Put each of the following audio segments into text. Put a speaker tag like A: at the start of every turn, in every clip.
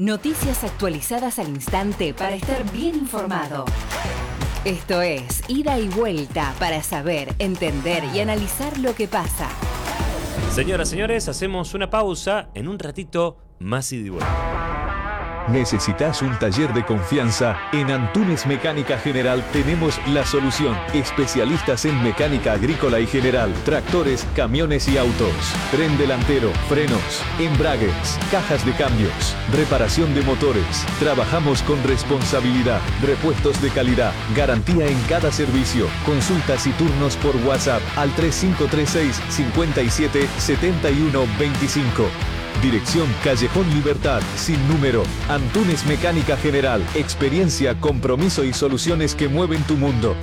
A: Noticias actualizadas al instante para estar bien informado. Esto es Ida y Vuelta para saber, entender y analizar lo que pasa.
B: Señoras, señores, hacemos una pausa. En un ratito, más Ida y Vuelta.
C: ¿Necesitas un taller de confianza? En Antunes Mecánica General tenemos la solución. Especialistas en mecánica agrícola y general, tractores, camiones y autos, tren delantero, frenos, embragues, cajas de cambios, reparación de motores. Trabajamos con responsabilidad, repuestos de calidad, garantía en cada servicio. Consultas y turnos por WhatsApp al 3536 57 71 25. Dirección Callejón Libertad, sin número. Antunes Mecánica General. Experiencia, compromiso y soluciones que mueven tu mundo.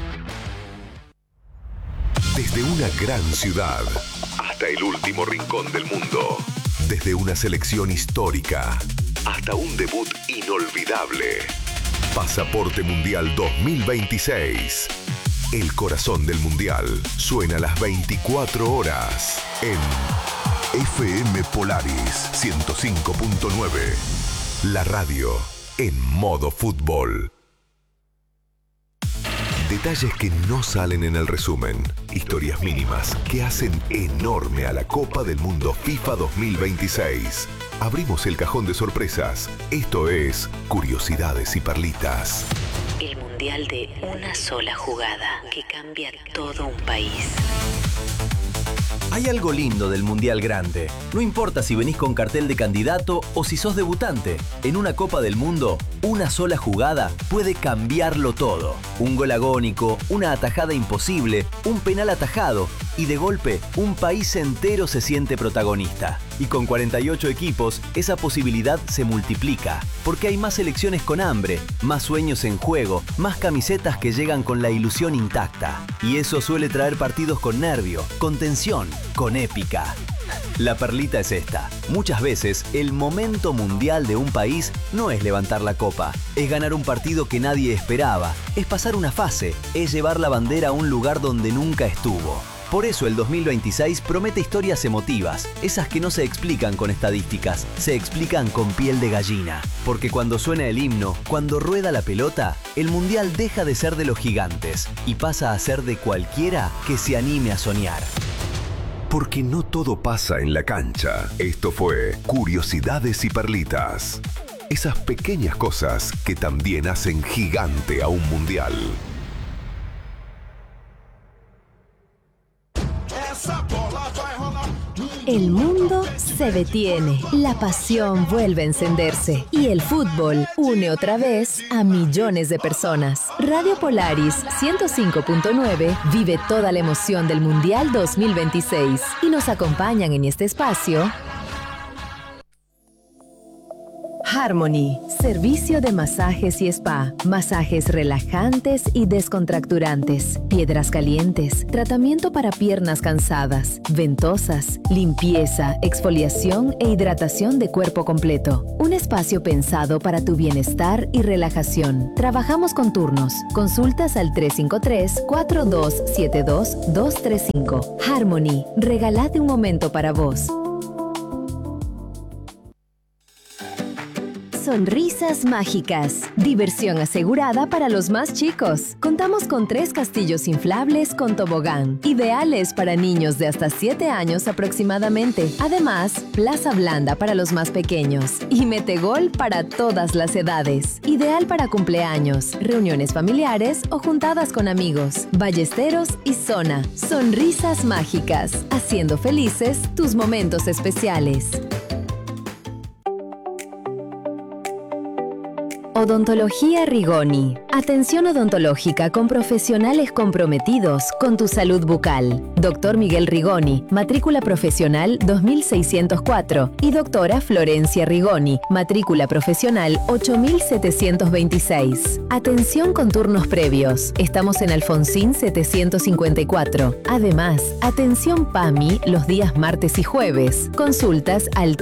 D: Desde una gran ciudad hasta el último rincón del mundo. Desde una selección histórica hasta un debut inolvidable. Pasaporte Mundial 2026. El corazón del Mundial suena a las 24 horas en FM Polaris 105.9. La radio en modo fútbol. Detalles que no salen en el resumen. Historias mínimas que hacen enorme a la Copa del Mundo FIFA 2026. Abrimos el cajón de sorpresas. Esto es Curiosidades y Perlitas.
E: El Mundial de una sola jugada que cambia todo un país.
F: Hay algo lindo del Mundial Grande. No importa si venís con cartel de candidato o si sos debutante. En una Copa del Mundo, una sola jugada puede cambiarlo todo. Un gol agónico, una atajada imposible, un penal atajado y de golpe un país entero se siente protagonista. Y con 48 equipos, esa posibilidad se multiplica. Porque hay más selecciones con hambre, más sueños en juego, más camisetas que llegan con la ilusión intacta. Y eso suele traer partidos con nervio, con tensión, con épica. La perlita es esta. Muchas veces, el momento mundial de un país no es levantar la copa, es ganar un partido que nadie esperaba, es pasar una fase, es llevar la bandera a un lugar donde nunca estuvo. Por eso el 2026 promete historias emotivas, esas que no se explican con estadísticas, se explican con piel de gallina. Porque cuando suena el himno, cuando rueda la pelota, el mundial deja de ser de los gigantes y pasa a ser de cualquiera que se anime a soñar.
D: Porque no todo pasa en la cancha. Esto fue Curiosidades y Perlitas. Esas pequeñas cosas que también hacen gigante a un mundial.
A: El mundo se detiene, la pasión vuelve a encenderse y el fútbol une otra vez a millones de personas. Radio Polaris 105.9 vive toda la emoción del Mundial 2026 y nos acompañan en este espacio Harmony, servicio de masajes y spa, masajes relajantes y descontracturantes, piedras calientes, tratamiento para piernas cansadas, ventosas, limpieza, exfoliación e hidratación de cuerpo completo. Un espacio pensado para tu bienestar y relajación. Trabajamos con turnos. Consultas al 353-4272-235. Harmony, regálate un momento para vos. Sonrisas mágicas. Diversión asegurada para los más chicos. Contamos con 3 castillos inflables con tobogán, ideales para niños de hasta 7 años aproximadamente. Además, plaza blanda para los más pequeños y metegol para todas las edades. Ideal para cumpleaños, reuniones familiares o juntadas con amigos. Ballesteros y zona. Sonrisas mágicas. Haciendo felices tus momentos especiales. Odontología Rigoni. Atención odontológica con profesionales comprometidos con tu salud bucal. Doctor Miguel Rigoni, matrícula profesional 2604. Y doctora Florencia Rigoni, matrícula profesional 8726. Atención con turnos previos. Estamos en Alfonsín 754. Además, atención PAMI los días martes y jueves. Consultas al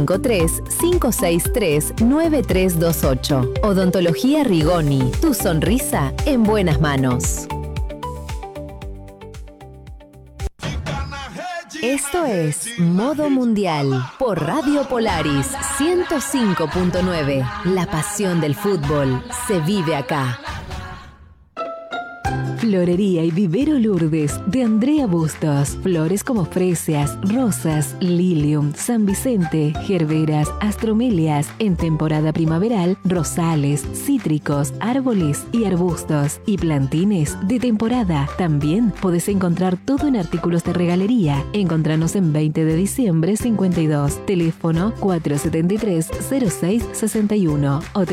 A: 353-563-9328. Odontología Rigoni, tu sonrisa en buenas manos. Esto es Modo Mundial por Radio Polaris 105.9. La pasión del fútbol se vive acá. Florería y Vivero Lourdes de Andrea Bustos. Flores como fresias, rosas, lilium, San Vicente, gerberas, astromelias. En temporada primaveral, rosales, cítricos, árboles y arbustos. Y plantines de temporada. También podés encontrar todo en artículos de regalería. Encontranos en 20 de diciembre 52. Teléfono 473-0661 o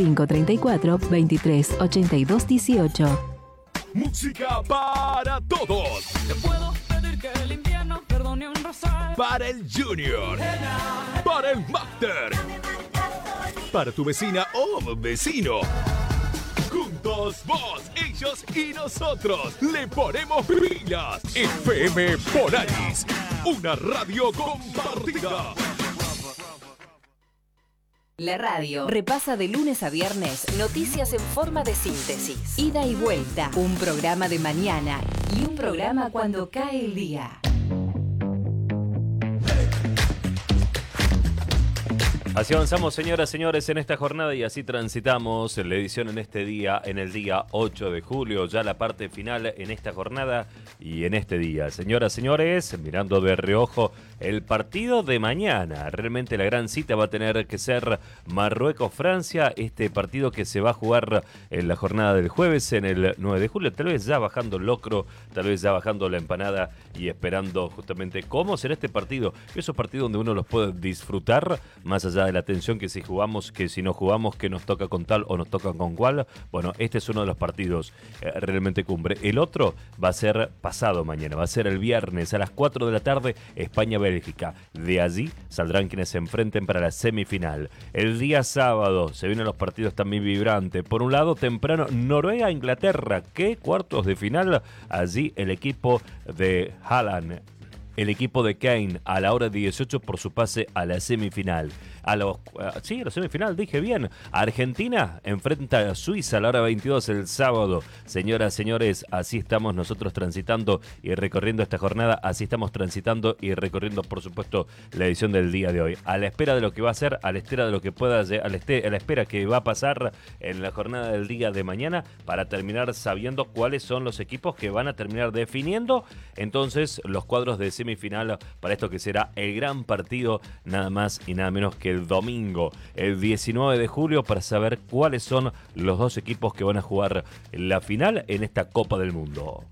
A: 3534-238218.
G: Música para todos.
H: Te puedo pedir que el invierno perdone un rosal.
G: Para el Junior. Para el Master. Para tu vecina o vecino. Juntos, vos, ellos y nosotros le ponemos pilas. FM Polaris, una radio compartida.
A: La radio repasa de lunes a viernes noticias en forma de síntesis. Ida y vuelta, un programa de mañana y un programa cuando cae el día.
B: Así avanzamos, señoras, señores, en esta jornada y así transitamos la edición en este día, en el día 8 de julio, ya la parte final en esta jornada y en este día. Señoras, señores, mirando de reojo el partido de mañana. Realmente la gran cita va a tener que ser Marruecos-Francia, este partido que se va a jugar en la jornada del jueves, en el 9 de julio, tal vez ya bajando el locro, tal vez ya bajando la empanada y esperando justamente cómo será este partido. Esos partidos donde uno los puede disfrutar, más allá de la tensión que si jugamos, que si no jugamos, que nos toca con tal o nos toca con cual. Bueno, este es uno de los partidos realmente cumbre. El otro va a ser pasado mañana, va a ser el viernes a las 4 de la tarde, España-Bélgica. De allí saldrán quienes se enfrenten para la semifinal. El día sábado se vienen los partidos también vibrantes. Por un lado, temprano, Noruega-Inglaterra. ¿Qué cuartos de final? Allí el equipo de Haaland, el equipo de Kane, a la hora 18 por su pase a la semifinal. A la semifinal, dije bien. Argentina enfrenta a Suiza a la hora 22 el sábado. Señoras, señores, así estamos nosotros transitando y recorriendo esta jornada. Así estamos transitando y recorriendo, por supuesto, la edición del día de hoy. A la espera de lo que va a ser, a la espera de lo que pueda, a la espera que va a pasar en la jornada del día de mañana, para terminar sabiendo cuáles son los equipos que van a terminar definiendo entonces los cuadros de semifinal para esto que será el gran partido, nada más y nada menos que el domingo, el 19 de julio, para saber cuáles son los dos equipos que van a jugar la final en esta Copa del Mundo.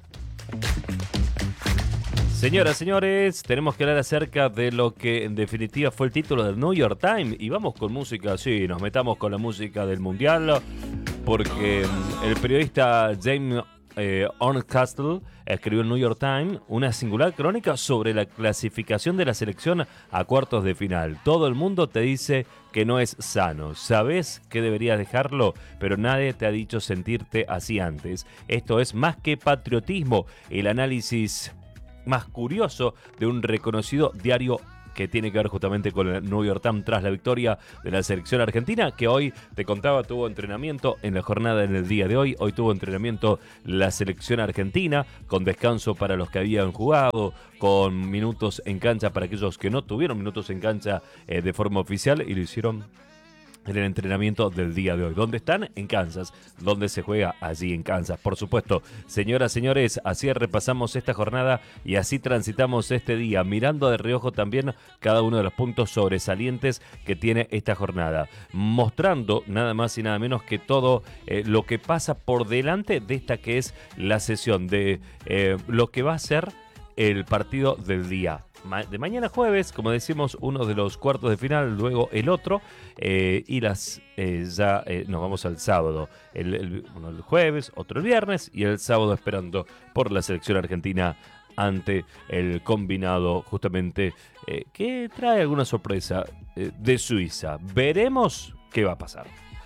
B: Señoras, señores, tenemos que hablar acerca de lo que en definitiva fue el título del New York Times, y vamos con música, sí, nos metamos con la música del Mundial, porque el periodista James Horncastle escribió en New York Times una singular crónica sobre la clasificación de la selección a cuartos de final. Todo el mundo te dice que no es sano. Sabes que deberías dejarlo, pero nadie te ha dicho sentirte así antes. Esto es más que patriotismo, el análisis más curioso de un reconocido diario que tiene que ver justamente con el New York Times tras la victoria de la selección argentina, que hoy, te contaba, tuvo entrenamiento en la jornada en el día de hoy. Hoy tuvo entrenamiento la selección argentina, con descanso para los que habían jugado, con minutos en cancha para aquellos que no tuvieron minutos en cancha de forma oficial, y lo hicieron en el entrenamiento del día de hoy. ¿Dónde están? En Kansas. ¿Dónde se juega? Allí en Kansas, por supuesto. Señoras, señores, así repasamos esta jornada y así transitamos este día, mirando de reojo también cada uno de los puntos sobresalientes que tiene esta jornada, mostrando nada más y nada menos que todo lo que pasa por delante de esta que es la sesión de lo que va a ser el partido del día de mañana jueves, como decimos, uno de los cuartos de final, luego el otro, y nos vamos al sábado, uno el jueves, otro el viernes, y el sábado esperando por la selección argentina ante el combinado justamente que trae alguna sorpresa de Suiza. Veremos qué va a pasar.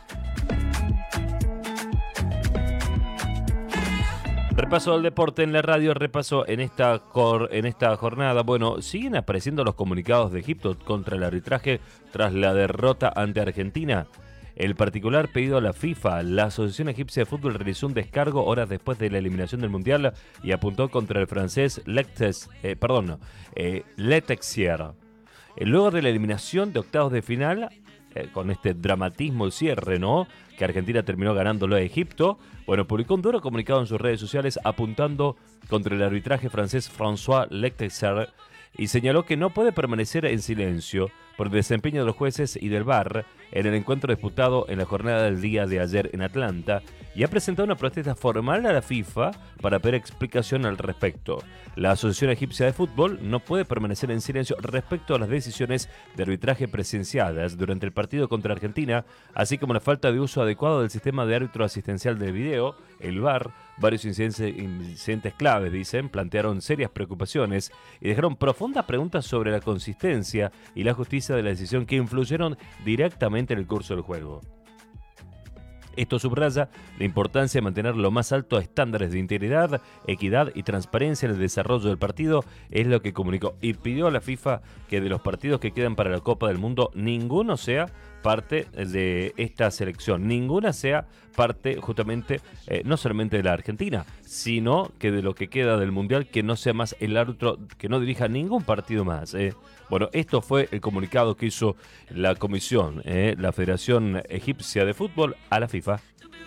B: Repaso del deporte en la radio, repaso en esta jornada. Bueno, siguen apareciendo los comunicados de Egipto contra el arbitraje tras la derrota ante Argentina. el particular pedido a la FIFA. La Asociación Egipcia de Fútbol realizó un descargo horas después de la eliminación del Mundial y apuntó contra el francés Letexier. Luego de la eliminación de octavos de final, con este dramatismo el cierre, ¿no?, que Argentina terminó ganándolo a Egipto, bueno, publicó un duro comunicado en sus redes sociales apuntando contra el arbitraje francés François Letexier y señaló que no puede permanecer en silencio por el desempeño de los jueces y del VAR en el encuentro disputado en la jornada del día de ayer en Atlanta y ha presentado una protesta formal a la FIFA para pedir explicación al respecto. La Asociación Egipcia de Fútbol no puede permanecer en silencio respecto a las decisiones de arbitraje presenciadas durante el partido contra Argentina, así como la falta de uso adecuado del sistema de árbitro asistencial del video, el VAR. Varios incidentes claves, dicen, plantearon serias preocupaciones y dejaron profundas preguntas sobre la consistencia y la justicia de la decisión que influyeron directamente en el curso del juego. Esto subraya la importancia de mantener lo más altos estándares de integridad, equidad y transparencia en el desarrollo del partido, es lo que comunicó, y pidió a la FIFA que de los partidos que quedan para la Copa del Mundo, ninguno sea parte de esta selección, ninguna sea parte justamente, no solamente de la Argentina, sino que de lo que queda del Mundial, que no sea más el árbitro, que no dirija ningún partido más. Bueno, esto fue el comunicado que hizo la comisión, la Federación Egipcia de Fútbol a la FIFA.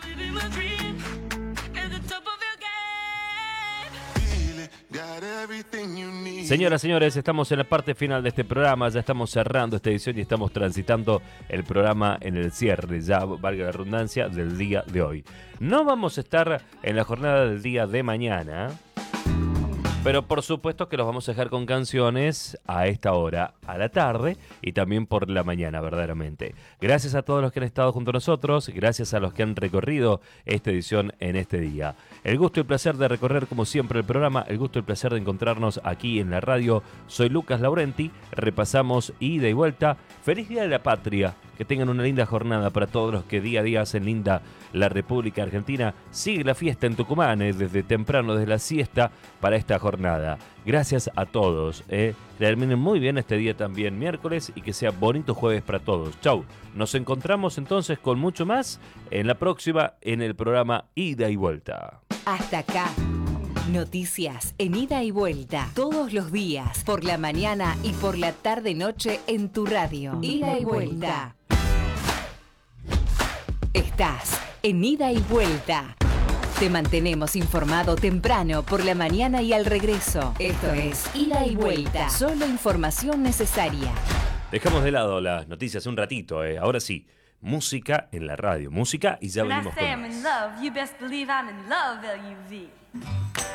B: Señoras, señores, estamos en la parte final de este programa, ya estamos cerrando esta edición y estamos transitando el programa en el cierre, ya valga la redundancia, del día de hoy. No vamos a estar en la jornada del día de mañana, pero por supuesto que los vamos a dejar con canciones a esta hora, a la tarde y también por la mañana, verdaderamente. Gracias a todos los que han estado junto a nosotros, gracias a los que han recorrido esta edición en este día. El gusto y el placer de recorrer como siempre el programa, el gusto y el placer de encontrarnos aquí en la radio. Soy Lucas Laurenti, repasamos ida y vuelta. Feliz Día de la Patria, que tengan una linda jornada para todos los que día a día hacen linda la República Argentina. Sigue la fiesta en Tucumán desde temprano, desde la siesta para esta jornada. Gracias a todos. Terminen muy bien este día también, miércoles, y que sea bonito jueves para todos. Chau. Nos encontramos entonces con mucho más en la próxima en el programa Ida y Vuelta.
I: Hasta acá. Noticias en Ida y Vuelta. Todos los días, por la mañana y por la tarde-noche en tu radio. Ida y Vuelta. Estás en Ida y Vuelta. Te mantenemos informado temprano, por la mañana y al regreso. Esto es Ida y Vuelta. Solo información necesaria.
B: Dejamos de lado las noticias un ratito. Ahora sí, música en la radio. Música y ya venimos con más.